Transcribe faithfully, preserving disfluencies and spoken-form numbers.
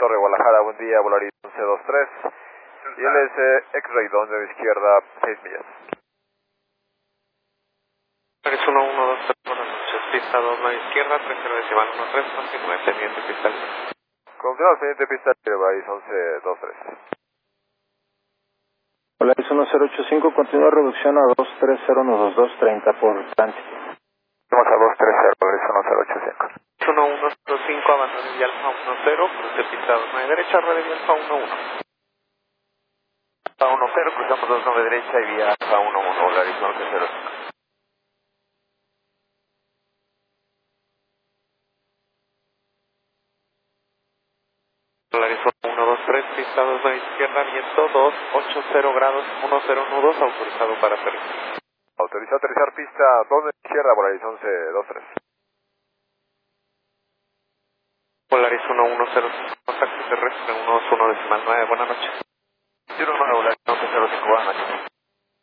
Torre Guadalajara, buen día, Volaris once veintitrés. Y él es eh, X-Ray dos de izquierda, seis millas. Volaris uno uno dos tres, buenas noches, pista dos, nueve izquierda, tres cero decimal uno tres, continúe, pendiente pista libre. Continuamos pendiente pista libre, Volaris once veintitrés. Volaris uno cero ocho cinco, continúa reducción a dos tres cero uno dos dos treinta por tránsito. Vamos a dos tres cero, Volaris uno cero ocho cinco. uno uno cero cinco, abandone vía Alfa uno cero, cruce pista dos nueve derecha, red vía Alfa uno uno. Alfa uno cero, cruzamos dos nueve derecha y vía Alfa uno uno, Volaris norte cero cinco. Volaris uno dos tres, pista dos nueve izquierda, viento dos ocho cero grados, uno cero nudos, autorizado para aterrizar. Autorizado a aterrizar pista dos de izquierda, Volaris once veintitrés. Volaris uno uno cero cinco, contacto terrestre uno dos uno decimal nueve, buenas noches. uno nueve, Volaris once cero cinco, buenas noches.